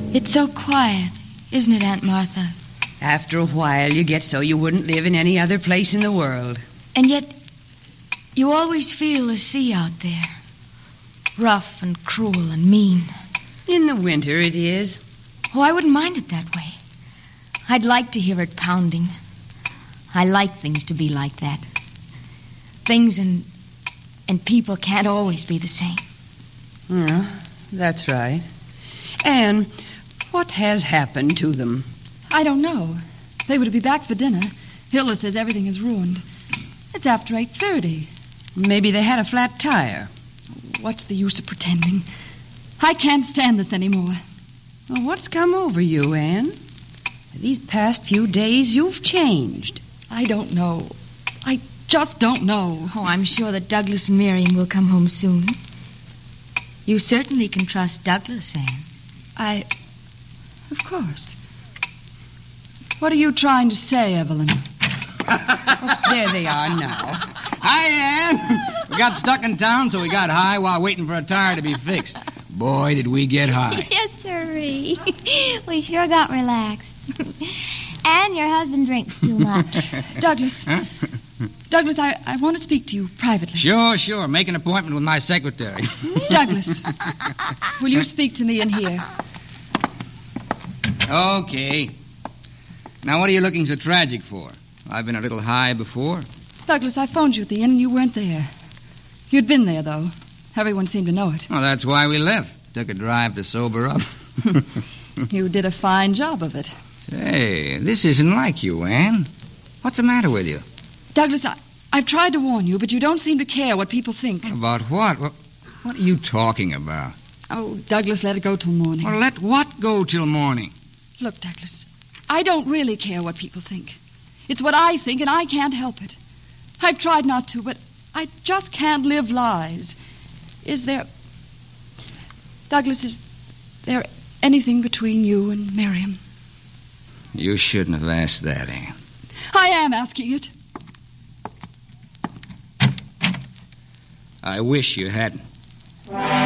It's so quiet, isn't it, Aunt Martha? After a while, you get so you wouldn't live in any other place in the world. And yet, you always feel the sea out there. Rough and cruel and mean. In the winter, it is. Oh, I wouldn't mind it that way. I'd like to hear it pounding. I like things to be like that. Things and people can't always be the same. Yeah, that's right. Anne, what has happened to them? I don't know. They were to be back for dinner. Hilda says everything is ruined. It's after 8:30. Maybe they had a flat tire. What's the use of pretending? I can't stand this anymore. Well, what's come over you, Anne? These past few days, you've changed. I don't know. I just don't know. Oh, I'm sure that Douglas and Miriam will come home soon. You certainly can trust Douglas, Anne. Of course. What are you trying to say, Evelyn? There they are now. Hi, Ann. We got stuck in town, so we got high while waiting for a tire to be fixed. Boy, did we get high. Yes, sirree. We sure got relaxed. And your husband drinks too much. Douglas. Huh? Douglas, I want to speak to you privately. Sure. Make an appointment with my secretary. Douglas, will you speak to me in here? Okay. Now, what are you looking so tragic for? I've been a little high before. Douglas, I phoned you at the inn and you weren't there. You'd been there, though. Everyone seemed to know it. Well, that's why we left. Took a drive to sober up. You did a fine job of it. Say, this isn't like you, Ann. What's the matter with you? Douglas, I've tried to warn you, but you don't seem to care what people think. About what? What are you talking about? Oh, Douglas, let it go till morning. Well, let what go till morning? Look, Douglas, I don't really care what people think. It's what I think, and I can't help it. I've tried not to, but I just can't live lies. Douglas, is there anything between you and Miriam? You shouldn't have asked that, Ann. I am asking it. I wish you hadn't.